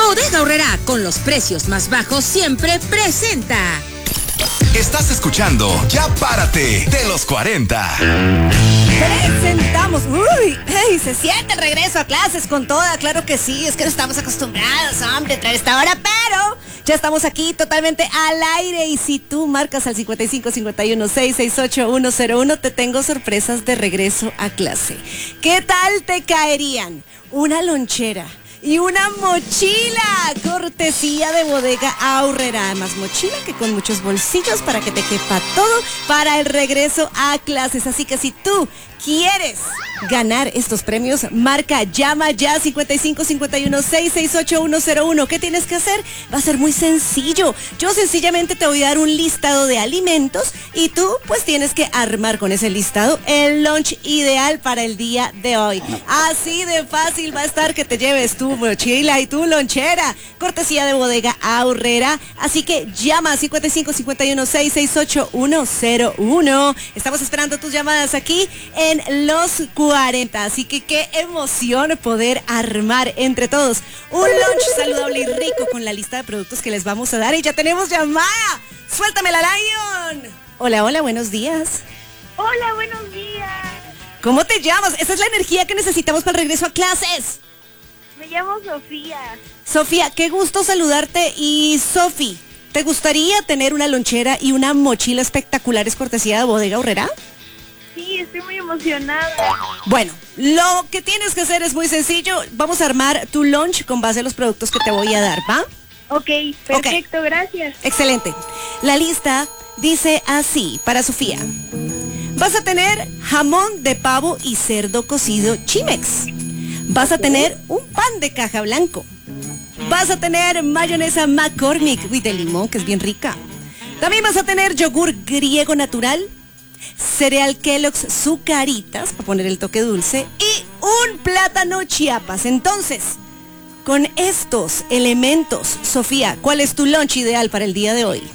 Bodega Aurrerá, con los precios más bajos siempre presenta. Estás escuchando Ya Párate de los 40. Presentamos, hey, se siente el regreso a clases con toda, claro que sí, es que no estamos acostumbrados, hombre, a traer esta hora, pero ya estamos aquí totalmente al aire y si tú marcas al 5551-668-101, te tengo sorpresas de regreso a clase. ¿Qué tal te caerían? Una lonchera y una mochila, cortesía de Bodega Aurrerá. Más mochila que con muchos bolsillos para que te quepa todo para el regreso a clases. Así que si tú quieres ganar estos premios, llama ya 5551-668-101. ¿Qué tienes que hacer? Va a ser muy sencillo. Yo sencillamente te voy a dar un listado de alimentos y tú pues tienes que armar con ese listado el lunch ideal para el día de hoy. Así de fácil va a estar que te lleves tu mochila y tu lonchera, cortesía de Bodega Aurrerá. Así que llama a 5551-668-101. Estamos esperando tus llamadas aquí en Los 40, así que qué emoción poder armar entre todos un lunch saludable y rico con la lista de productos que les vamos a dar. Y ya tenemos llamada. ¡Suéltamela, Lion! Hola, hola, buenos días. Hola, buenos días. ¿Cómo te llamas? Esa es la energía que necesitamos para el regreso a clases. Me llamo Sofía. Sofía, qué gusto saludarte. Y Sofi, ¿te gustaría tener una lonchera y una mochila espectaculares cortesía de Bodega Aurrerá? Sí, estoy muy emocionada. Bueno, lo que tienes que hacer es muy sencillo. Vamos a armar tu lunch con base a los productos que te voy a dar, ¿va? Ok, perfecto, gracias. Excelente. La lista dice así, para Sofía. Vas a tener jamón de pavo y cerdo cocido Chimex. Vas a tener un pan de caja blanco. Vas a tener mayonesa McCormick de limón, que es bien rica. También vas a tener yogur griego natural, cereal Kellogg's Zucaritas, para poner el toque dulce, y un plátano Chiapas. Entonces, con estos elementos, Sofía, ¿cuál es tu lunch ideal para el día de hoy?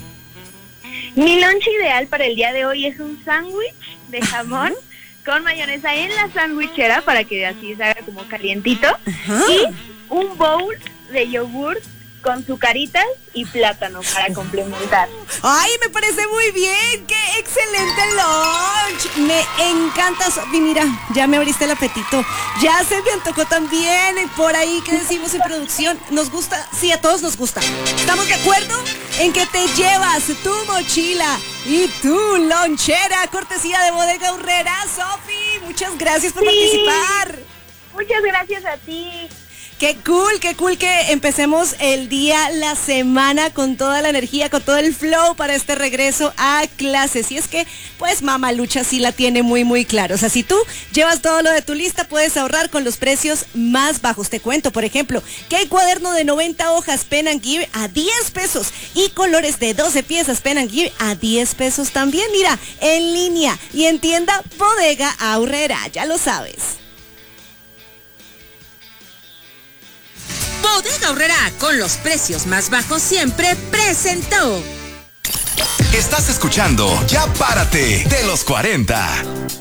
Mi lunch ideal para el día de hoy es un sándwich de jamón con mayonesa en la sandwichera para que así se haga como calientito. Y un bowl de yogur con Zucaritas y plátano para complementar. ¡Ay, me parece muy bien! ¡Qué excelente lunch! Me encanta, Sofi. Mira, ya me abriste el apetito. Ya se me antojó también. Por ahí, ¿qué decimos en producción? ¿Nos gusta? Sí, a todos nos gusta. ¿Estamos de acuerdo en que te llevas tu mochila y tu lonchera? Cortesía de Bodega Aurrerá, Sofi. Muchas gracias por participar. Muchas gracias a ti. Qué cool que empecemos el día, la semana con toda la energía, con todo el flow para este regreso a clases. Y es que, pues, Mamalucha sí la tiene muy, muy claro. O sea, si tú llevas todo lo de tu lista, puedes ahorrar con los precios más bajos. Te cuento, por ejemplo, que hay cuaderno de 90 hojas Pen and Gear a 10 pesos y colores de 12 piezas Pen and Gear a 10 pesos también. Mira, en línea y en tienda Bodega Aurrerá, ya lo sabes. Bodega Aurrerá, con los precios más bajos siempre presentó. Estás escuchando Ya Párate de los 40.